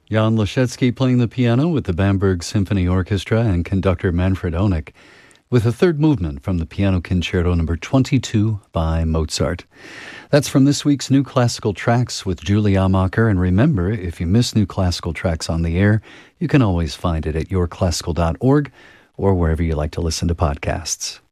Jan Leszecki playing the piano with the Bamberg Symphony Orchestra and conductor Manfred Honeck with a third movement from the Piano Concerto No. 22 by Mozart. That's from this week's New Classical Tracks with Julie Amacher. And remember, if you miss New Classical Tracks on the air, you can always find it at yourclassical.org or wherever you like to listen to podcasts.